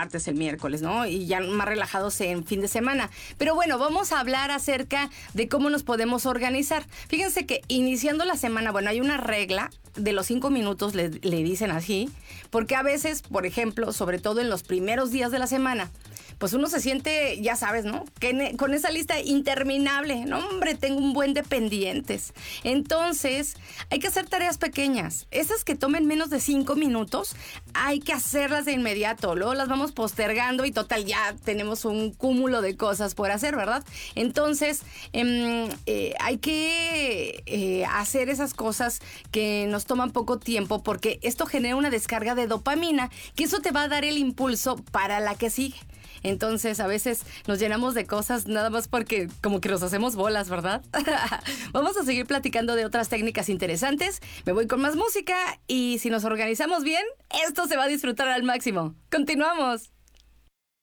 martes, el miércoles, ¿no? Y ya más relajados en fin de semana. Pero bueno, vamos a hablar acerca de cómo nos podemos organizar. Fíjense que iniciando la semana, bueno, hay una regla de los 5 minutos, le dicen así, porque a veces, por ejemplo, sobre todo en los primeros días de la semana, pues uno se siente, ya sabes, ¿no? Que con esa lista interminable, no, hombre, tengo un buen de pendientes. Entonces, hay que hacer tareas pequeñas. Esas que tomen menos de 5 minutos, hay que hacerlas de inmediato. Luego las vamos postergando y total, ya tenemos un cúmulo de cosas por hacer, ¿verdad? Entonces, hay que hacer esas cosas que nos toman poco tiempo porque esto genera una descarga de dopamina, que eso te va a dar el impulso para la que sigue. Entonces, a veces nos llenamos de cosas nada más porque como que nos hacemos bolas, ¿verdad? Vamos a seguir platicando de otras técnicas interesantes. Me voy con más música y si nos organizamos bien, esto se va a disfrutar al máximo. ¡Continuamos!